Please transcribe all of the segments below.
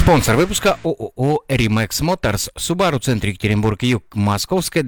Спонсор выпуска ООО «Римекс Моторс», Subaru, центр Екатеринбург-Юг, Московская,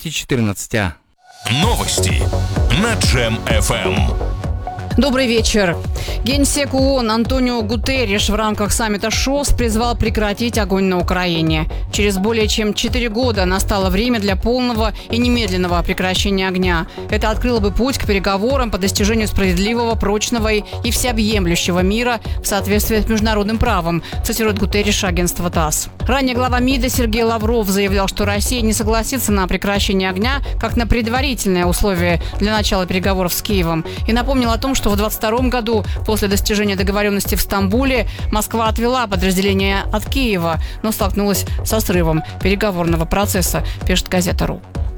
214А. Новости на Джем FM. Добрый вечер. Генсек ООН Антонио Гутерриш в рамках саммита ШОС призвал прекратить огонь на Украине. Через более чем 4 года настало время для полного и немедленного прекращения огня. Это открыло бы путь к переговорам по достижению справедливого, прочного и всеобъемлющего мира в соответствии с международным правом, цитирует Гутерриша агентство ТАСС. Ранее глава МИДа Сергей Лавров заявлял, что Россия не согласится на прекращение огня как на предварительное условие для начала переговоров с Киевом. И напомнил о том, что в 2022 году, после достижения договоренности в Стамбуле, Москва отвела подразделение от Киева, но столкнулась со срывом переговорного процесса, пишет газета.ру.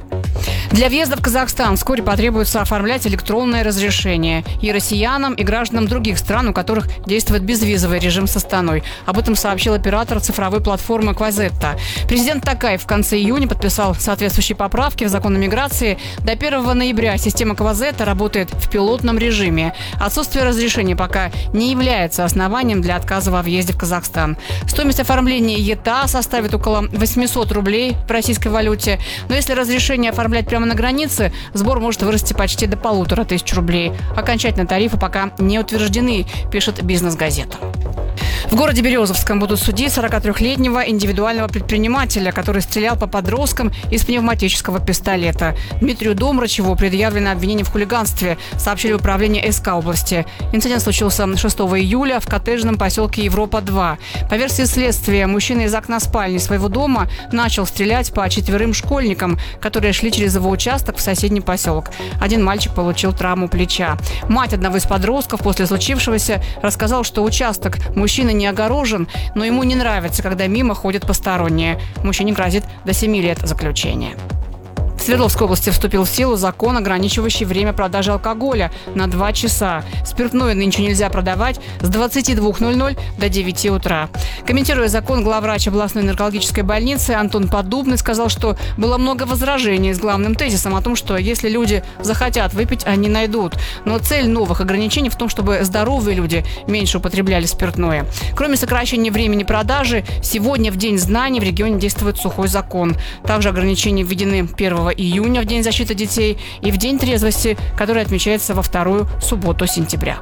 Для въезда в Казахстан вскоре потребуется оформлять электронное разрешение и россиянам, и гражданам других стран, у которых действует безвизовый режим с Астаной. Об этом сообщил оператор цифровой платформы «Квазетта». Президент Токаев в конце июня подписал соответствующие поправки в закон о миграции. До 1 ноября система «Квазетта» работает в пилотном режиме. Отсутствие разрешения пока не является основанием для отказа во въезде в Казахстан. Стоимость оформления ЕТА составит около 800 рублей в российской валюте. Но если разрешение оформлять прямо на границе, сбор может вырасти почти до 1500 рублей. Окончательно тарифы пока не утверждены, пишет «Бизнес-газета». В городе Березовском будут судить 43-летнего индивидуального предпринимателя, который стрелял по подросткам из пневматического пистолета. Дмитрию Домрачеву предъявлено обвинение в хулиганстве, сообщили в управлении СК области. Инцидент случился 6 июля в коттеджном поселке Европа-2. По версии следствия, мужчина из окна спальни своего дома начал стрелять по 4 школьникам, которые шли через его участок в соседний поселок. Один мальчик получил травму плеча. Мать одного из подростков после случившегося рассказала, что участок мужчины не огорожен, но ему не нравится, когда мимо ходят посторонние. Мужчине грозит до 7 лет заключения. В Свердловской области вступил в силу закон, ограничивающий время продажи алкоголя на 2 часа. Спиртное нынче нельзя продавать с 22:00 до 9 утра. Комментируя закон, главврач областной наркологической больницы Антон Поддубный сказал, что было много возражений с главным тезисом о том, что если люди захотят выпить, они найдут. Но цель новых ограничений в том, чтобы здоровые люди меньше употребляли спиртное. Кроме сокращения времени продажи, сегодня в День знаний в регионе действует сухой закон. Также ограничения введены 1 июня в День защиты детей и в День трезвости, который отмечается во 2-ю субботу сентября.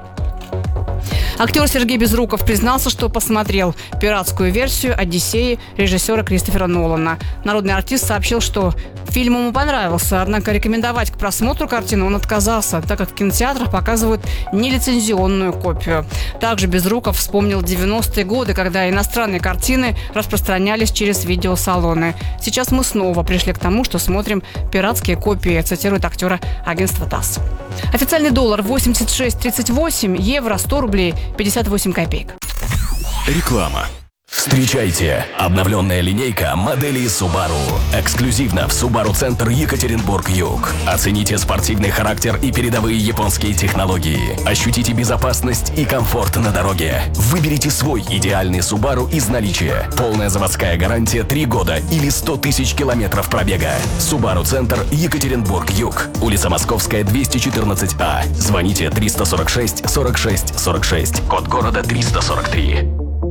Актер Сергей Безруков признался, что посмотрел пиратскую версию «Одиссеи» режиссера Кристофера Нолана. Народный артист сообщил, что фильм ему понравился, однако рекомендовать к просмотру картину он отказался, так как в кинотеатрах показывают нелицензионную копию. Также Безруков вспомнил 90-е годы, когда иностранные картины распространялись через видеосалоны. Сейчас мы снова пришли к тому, что смотрим пиратские копии, цитирует актера агентства ТАСС. Официальный доллар 86.38, евро 100 рублей 58 копеек. Реклама. Встречайте! Обновленная линейка моделей Subaru. Эксклюзивно в Subaru Центр Екатеринбург-Юг. Оцените спортивный характер и передовые японские технологии. Ощутите безопасность и комфорт на дороге. Выберите свой идеальный Subaru из наличия. Полная заводская гарантия 3 года или 100 тысяч километров пробега. Subaru Центр Екатеринбург-Юг. Улица Московская, 214А. Звоните 346 46 46. Код города 343.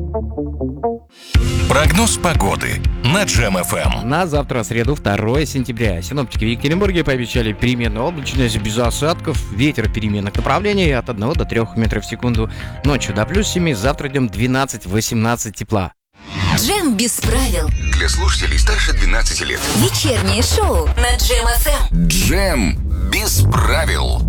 Прогноз погоды на Джем FM. На завтра, среду, 2 сентября. Синоптики в Екатеринбурге пообещали переменную облачность без осадков, ветер переменных направлений от 1 до 3 метров в секунду. Ночью до +7, завтра днем 12-18 тепла. Джем без правил. Для слушателей старше 12 лет. Вечернее шоу на Джем FM. Джем без правил.